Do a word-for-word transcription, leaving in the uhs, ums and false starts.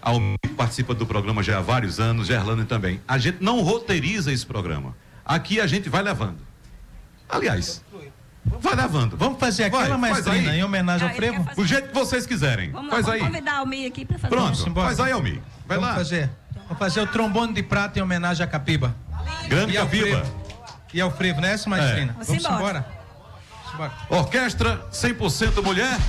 Almir participa do programa já há vários anos, Gerlane também. A gente não roteiriza esse programa. Aqui a gente vai levando. Aliás, vai levando. Vamos fazer aquela vai, maestrina em homenagem ao Ah, frevo? Do jeito que vocês quiserem. Vamos, faz vamos aí. convidar o Almir aqui para fazer. Pronto, embora. faz aí, Almir. Vai Vamos lá. fazer. Vamos fazer o trombone de prata em homenagem a Capiba. Grande E ao Capiba. frevo. E ao frevo, não é essa maestrina? Vamos Vamos embora. embora. Vamos embora. Orquestra cem por cento mulher.